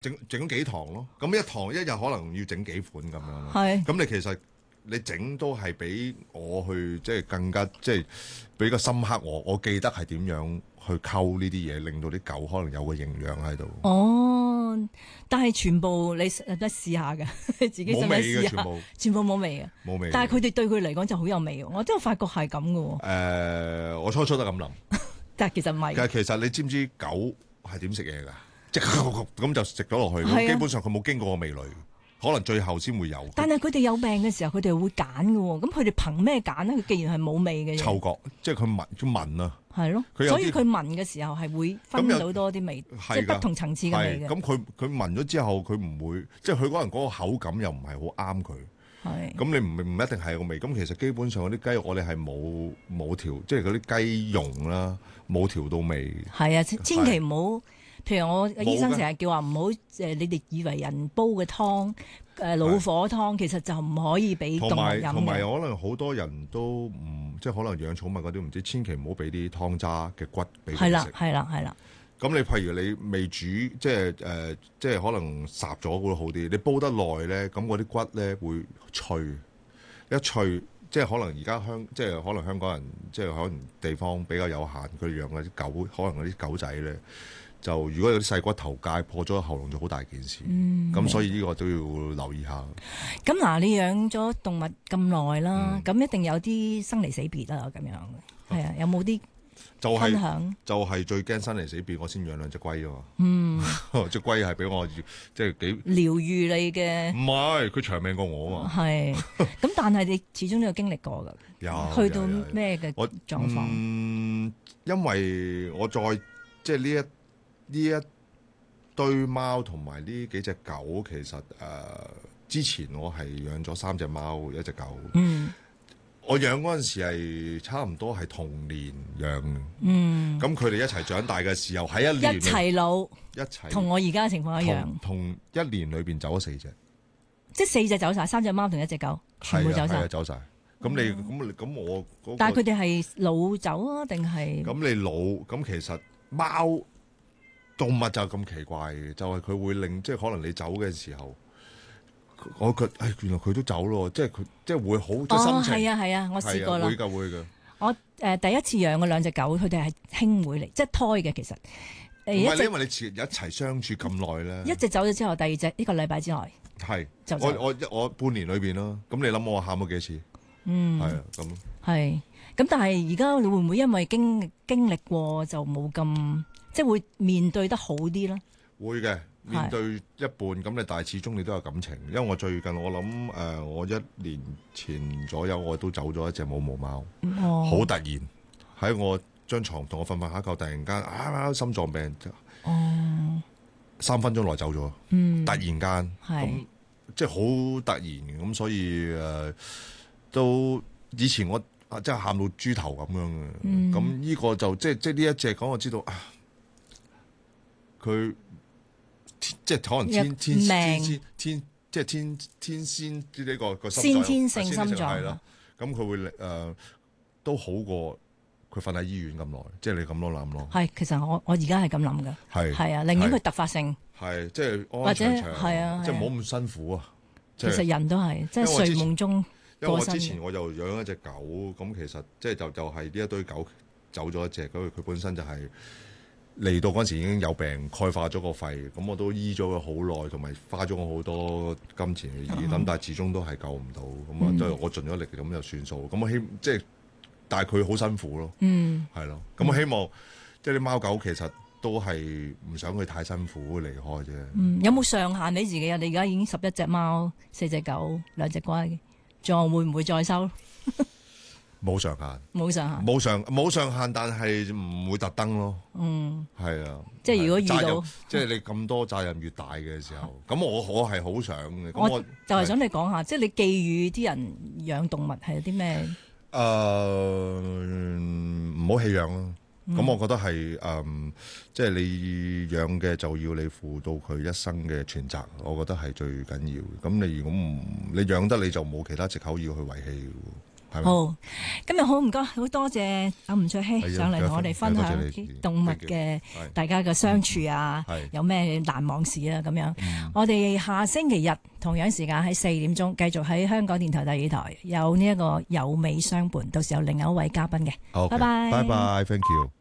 整幾堂咯。咁一堂一日可能要整幾款咁樣咯。 係咁你其實你整都係比我去即係更加即係比較深刻。我記得係點樣去溝呢啲嘢，令到啲狗可能有個營養喺度。 哦，但係全部你得試下嘅，自己使唔使冇味嘅， 試下？全部冇味嘅。 冇味。 但係佢哋對佢嚟講就好有味喎。我都有發覺係咁嘅喎。 我初都咁諗， 但係其實唔係。 其實你知唔知狗係點食嘢㗎？即係咁就食咗落去， 係啊基本上佢冇經過個味蕾，可能最後先會有。 但係佢哋有病嘅時候，佢哋會揀嘅喎。咁佢哋憑咩揀呢？佢既然係冇味嘅嘢， 嗅覺，即係佢聞啊。 係咯，所以佢聞嘅時候係會分到多啲味，即係不同層次嘅味嘅。 咁佢聞咗之後，佢唔會，即係佢可能嗰個口感又唔係好啱佢。 係。 咁你唔一定係個味。咁其實基本上嗰啲雞肉我哋係冇調，即係嗰啲雞蓉啦，冇調到味。 係啊，千祈唔好。譬如我醫生成日叫話唔好你哋以為人煲嘅湯老火湯，其實就唔可以俾動物飲嘅。 同埋可能好多人都唔即係可能養寵物嗰啲唔知，千祈唔好俾啲湯渣嘅骨俾佢食。 係啦。 咁你譬如你未煮，即係可能烚咗會好啲。你煲得耐咧，咁嗰啲骨咧會脆，一脆即係可能而家即係可能香港人即係可能地方比較有限，佢養嗰啲狗，可能嗰啲狗仔咧。就如果有啲細骨頭界破咗喉嚨就好大件事，咁所以呢個都要留意下。 咁嗱，你養咗動物咁耐啦，咁一定有啲生離死別啦，咁樣係啊？有冇啲分享？ 就係最驚生離死別，我先養兩隻龜啊嘛。隻龜係俾我即係幾療愈你嘅， 唔係佢長命過我啊嘛。 係咁，但係你始終都有經歷過㗎。去到咩嘅狀況？ 因為我再即係呢一堆貓同埋呢幾隻狗，其實之前我係養咗3隻貓一隻狗。我養嗰陣時係差唔多係同年養嘅。咁佢哋一齊長大嘅時候，喺一年一齊老， 一齊同我而家嘅情況一樣。 同一年裏邊走咗4隻， 即係4隻走晒，3隻貓同1隻狗全部走晒。 走晒。咁我但係佢哋係老走啊，定係？ 咁你老咁其實貓。動物就咁奇怪嘅，就係佢會令即係可能你走嘅時候，我覺原來佢都走咯，即係佢即係會好多心情。 係啊，我試過啦。 會㗎。我第一次養嘅2隻狗，佢哋係兄妹嚟，即係胎嘅其實。 唔係因為你一齊相處咁耐咧。 一隻走咗之後，第2隻1個禮拜之內。 係。 就我半年裏邊咯，咁你諗我喊咗幾次？係啊，咁。係。 咁但係而家你會唔會因為經歷過就冇咁？即係會面對得好啲啦，會嘅面對一半咁，但係始終你都有感情。因為我最近我諗我1年前左右我都走咗一隻冇毛貓，好突然喺我張床同我瞓下覺，突然間心臟病，3分鐘內走咗，突然間咁即係好突然咁，所以都以前我即係喊到豬頭咁樣嘅，咁呢個就即係呢一隻講我知道啊。佢即係可能天先呢個先天性心臟係啦，咁佢會都好過佢瞓喺醫院咁耐，即係你咁樣諗咯。係， 其實我而家係咁諗嘅，係啊，寧願佢突發性， 係即係安或者係啊， 即係唔好咁辛苦啊。 其實人都係即係睡夢中過身。 因為我之前我就養一隻狗，咁其實即係就係呢一堆狗走咗一隻，佢本身就係。嚟到嗰陣時已經有病，鈣化咗個肺，咁我都醫咗佢好耐，同埋花咗我好多金錢去醫，但係始終都係救唔到，咁啊都我盡咗力咁就算數。咁我即係，但係佢好辛苦咯，係咯。咁我希望即係啲貓狗其實都係唔想佢太辛苦離開啫。 有冇上限你自己啊？你而家已經11隻貓、4隻狗、2隻龜，仲會唔會再收？ 冇上限，冇上限，但係唔會特登咯。係啊， 即係如果遇到， 即係你咁多責任越大嘅時候，咁我係好想嘅。 我就係想你講下，即係你寄語啲人養動物係有啲咩？ 唔好棄養咯。咁我覺得係即係你養嘅就要你負到佢一生嘅全責，我覺得係最緊要。咁你如果你養得你就冇其他藉口要去遺棄。 係咪？ 好，今日好唔該，好多謝阿吳卓羲上嚟同我哋分享啲動物嘅大家嘅相處啊，有咩難忘事啊咁樣。我哋下星期日同樣時間喺4點鐘繼續喺香港電台第二台有呢一個有美相伴，到時有另外一位嘉賓嘅。 好，拜拜，拜拜，thank you。